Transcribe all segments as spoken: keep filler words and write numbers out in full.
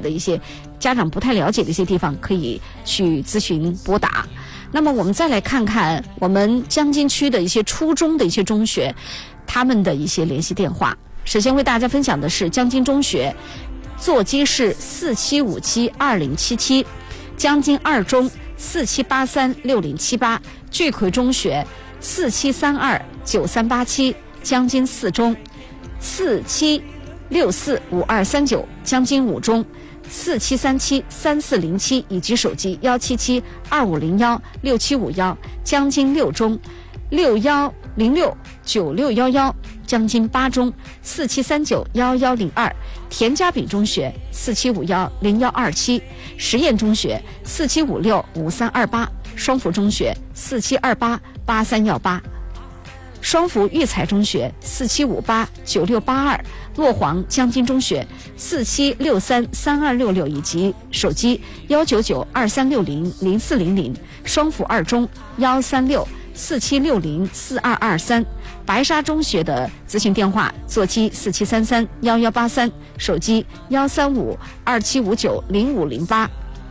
的一些家长不太了解的一些地方，可以去咨询拨打。那么我们再来看看我们江津区的一些初中的一些中学，他们的一些联系电话。首先为大家分享的是江津中学，座机是四七五七二零七七，江津二中四七八三六零七八，聚奎中学四七三二九三八七，江津四中四七六四五二三九，江津五中四七三七三四零七，以及手机幺七七二五零幺六七五幺，江津六中六幺零六九六幺幺，江津八中四七三九幺幺零二，田家炳中学四七五幺零幺二七，实验中学四七五六五三二八，双福中学四七二八八三幺八，双福育才中学四七五八九六八二，洛黄江津中学四七六三三二六六，以及手机幺九九二三六零零四零零，双福二中幺三六四七六零四二二三，白沙中学的咨询电话座机四七三三幺幺八三，手机幺三五二七五九零五零八。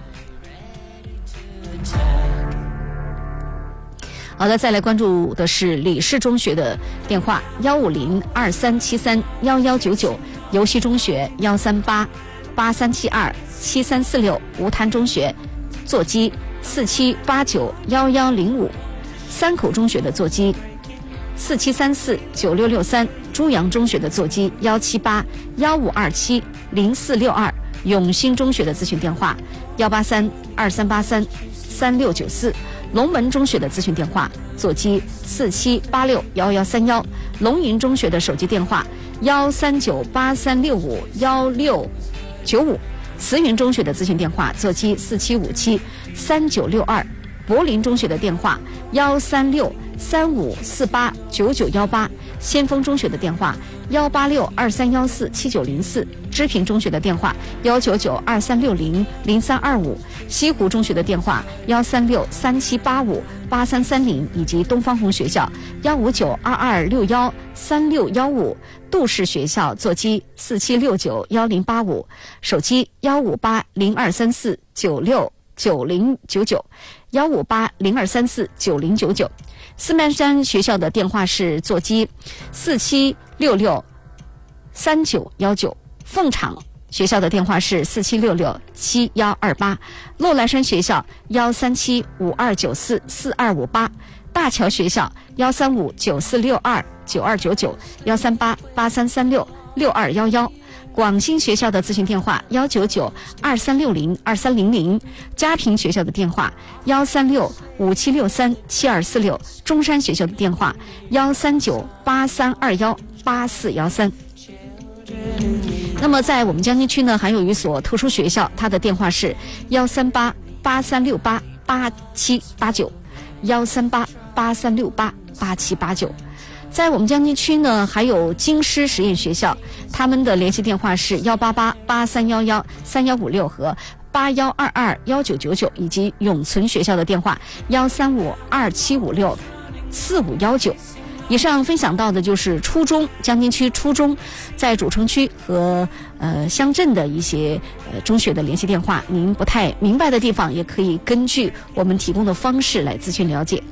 好的，再来关注的是李氏中学的电话幺五零二三七三幺幺九九，游溪中学幺三八八三七二七三四六，吴潭中学座机四七八九幺幺零五，三口中学的座机四七三四九六六三，朱阳中学的座机幺七八幺五二七零四六二，永兴中学的咨询电话幺八三二三八三三六九四，龙门中学的咨询电话座机四七八六幺幺三幺，龙吟中学的手机电话幺三九八三六五幺六九五，慈云中学的咨询电话座机四七五七三九六二，柏林中学的电话幺三六三五四八九九幺八，先锋中学的电话幺八六二三幺四七九零四，知平中学的电话幺九九二三六零零三二五，西湖中学的电话幺三六三七八五八三三零，以及东方红学校幺五九二二六幺三六幺五，杜氏学校座机四七六九幺零八五，手机幺五八零二三四九六九零九九幺五八零二三四九零九九。四曼山学校的电话是座机四七六六三九幺九，凤场学校的电话是四七六六七幺二八，洛兰山学校幺三七五二九四四二五八，大桥学校幺三五九四六二九二九九幺三八八三三六六二幺幺。广兴学校的咨询电话幺九九二三六零二三零零，嘉平学校的电话幺三六五七六三七二四六，中山学校的电话幺三九八三二幺八四幺三。那么在我们江津区呢，还有一所特殊学校，它的电话是幺三八八三六八八七八九，幺三八八三六八八七八九。在我们江津区呢，还有京师实验学校，他们的联系电话是幺八八八三幺幺三幺五六和八幺二二幺九九九，以及永存学校的电话幺三五二七五六四五幺九。以上分享到的就是初中江津区初中在主城区和呃乡镇的一些呃中学的联系电话，您不太明白的地方也可以根据我们提供的方式来咨询了解。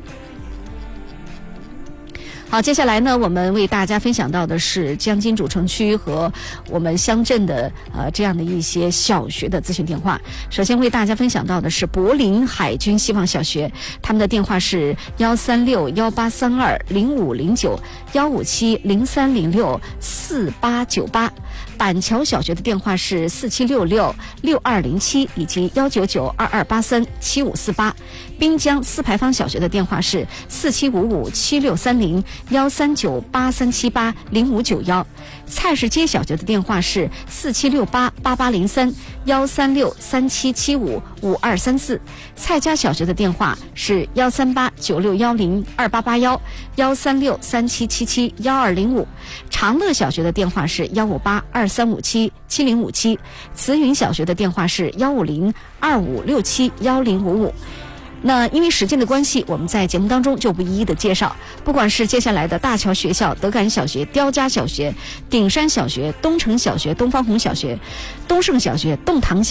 好，接下来呢，我们为大家分享到的是江津主城区和我们乡镇的呃这样的一些小学的咨询电话。首先为大家分享到的是柏林海军希望小学，他们的电话是幺三六幺八三二零五零九幺五七零三零六四八九八。板桥小学的电话是四七六六六二零七以及幺九九二二八三七五四八。滨江四牌坊小学的电话是四七五五七六三零幺三九八三七八零五九幺。蔡市街小学的电话是四七六八八八零三幺三六三七七五五二三四。蔡家小学的电话是幺三八九六幺零二八八幺幺三六三七七七幺二零五。长乐小学的电话是幺五八二三五七七零五七。慈云小学的电话是幺五零二五六七幺零五五。那因为时间的关系，我们在节目当中就不一一的介绍。不管是接下来的大桥学校、德感小学、刁家小学、顶山小学、东城小学、东方红小学、东胜小学、洞塘小学